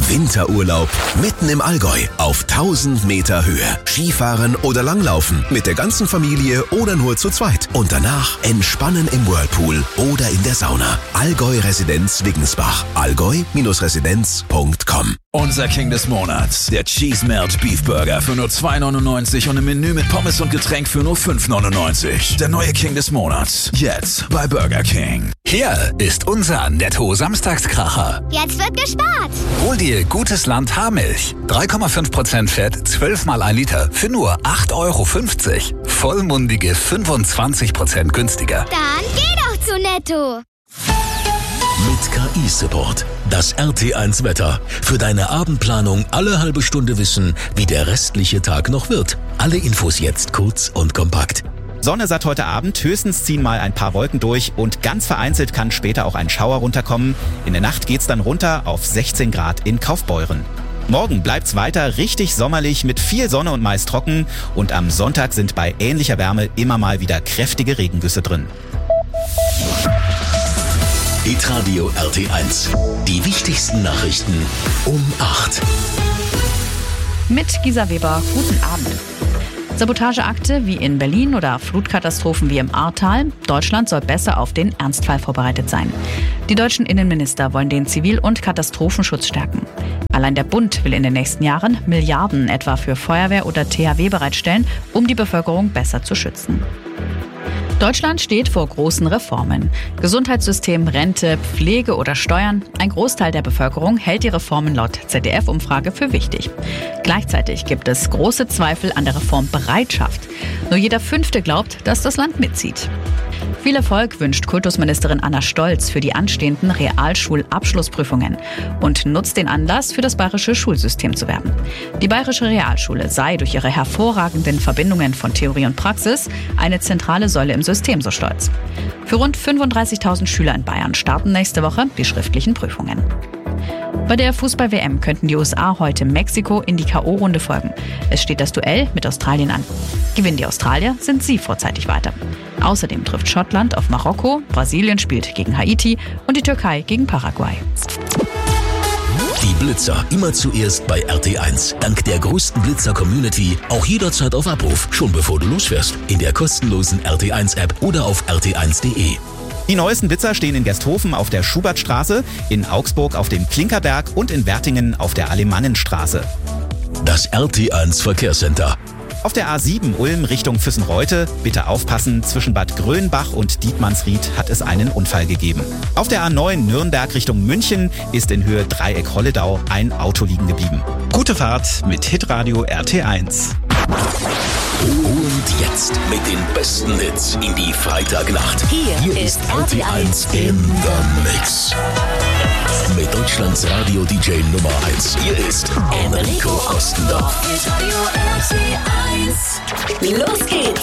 Winterurlaub mitten im Allgäu auf 1000 Meter Höhe. Skifahren oder Langlaufen mit der ganzen Familie oder nur zu zweit. Und danach entspannen im Whirlpool oder in der Sauna. Allgäu Residenz Wiggensbach. allgäu-residenz.com. Unser King des Monats, der Cheese Melt Beef Burger für nur 2,99 und ein Menü mit Pommes und Getränk für nur 5,99. Der neue King des Monats, jetzt bei Burger King. Hier ist unser Netto-Samstagskracher. Jetzt wird gespart. Hol dir Gutes Land Haarmilch. 3,5% Fett, 12 mal 1 Liter für nur 8,50 €. Vollmundige 25% günstiger. Dann geh doch zu Netto. Mit KI-Support. Das RT1 Wetter. Für deine Abendplanung alle halbe Stunde wissen, wie der restliche Tag noch wird. Alle Infos jetzt kurz und kompakt. Sonne satt heute Abend, höchstens ziehen mal ein paar Wolken durch und ganz vereinzelt kann später auch ein Schauer runterkommen. In der Nacht geht's dann runter auf 16 Grad in Kaufbeuren. Morgen bleibt's weiter richtig sommerlich mit viel Sonne und meist trocken und am Sonntag sind bei ähnlicher Wärme immer mal wieder kräftige Regengüsse drin. Hitradio RT1. Die wichtigsten Nachrichten um 8. Mit Gisa Weber, guten Abend. Sabotageakte wie in Berlin oder Flutkatastrophen wie im Ahrtal. Deutschland soll besser auf den Ernstfall vorbereitet sein. Die deutschen Innenminister wollen den Zivil- und Katastrophenschutz stärken. Allein der Bund will in den nächsten Jahren Milliarden etwa für Feuerwehr oder THW bereitstellen, um die Bevölkerung besser zu schützen. Deutschland steht vor großen Reformen. Gesundheitssystem, Rente, Pflege oder Steuern. Ein Großteil der Bevölkerung hält die Reformen laut ZDF-Umfrage für wichtig. Gleichzeitig gibt es große Zweifel an der Reformbereitschaft. Nur jeder Fünfte glaubt, dass das Land mitzieht. Viel Erfolg wünscht Kultusministerin Anna Stolz für die anstehenden Realschulabschlussprüfungen und nutzt den Anlass, für das bayerische Schulsystem zu werben. Die bayerische Realschule sei durch ihre hervorragenden Verbindungen von Theorie und Praxis eine zentrale Säule im System, so Stolz. Für rund 35.000 Schüler in Bayern starten nächste Woche die schriftlichen Prüfungen. Bei der Fußball-WM könnten die USA heute Mexiko in die K.O.-Runde folgen. Es steht das Duell mit Australien an. Gewinnen die Australier, sind sie vorzeitig weiter. Außerdem trifft Schottland auf Marokko, Brasilien spielt gegen Haiti und die Türkei gegen Paraguay. Die Blitzer immer zuerst bei RT1. Dank der größten Blitzer-Community auch jederzeit auf Abruf, schon bevor du losfährst. In der kostenlosen RT1-App oder auf rt1.de. Die neuesten Blitzer stehen in Gersthofen auf der Schubertstraße, in Augsburg auf dem Klinkerberg und in Wertingen auf der Alemannenstraße. Das RT1 Verkehrscenter. Auf der A7 Ulm Richtung Füssenreute, bitte aufpassen, zwischen Bad Grönbach und Dietmannsried hat es einen Unfall gegeben. Auf der A9 Nürnberg Richtung München ist in Höhe Dreieck-Holledau ein Auto liegen geblieben. Gute Fahrt mit Hitradio RT1. Und jetzt mit den besten Hits in die Freitagnacht. Hier ist RT1 in the Mix. Mit Deutschlands Radio-DJ Nummer 1. Hier ist Enrico Ostendorf. Los geht's!